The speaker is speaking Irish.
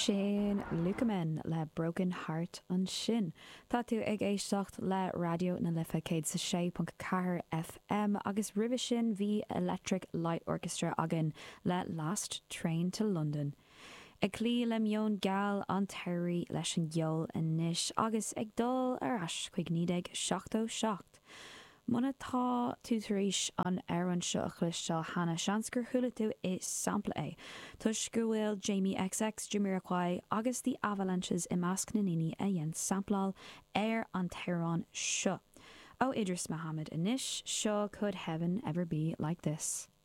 Sin Lucamen le Broken Heart an sin. Tá tú ag éisteacht le radio na lifa céad sa 6.4 FM agus ribh sin bhí Electric Light Orchestra agin le Last Train to London. Ag clí le mion gal an teirí leis an gheol in níis agus ag dul ar as chuig 1977. Muna tá tú taríis an airan seo a chluisteáil Hannah seansgur thula tú is sampla é. Tus go bhfuil Jamie XX, Jamiroquai agus the Avalanches i measc na nini a dhéann samplaáil ar an teirán seo. Ó Idris Muhammad inis, seo Could Heaven Ever Be Like This?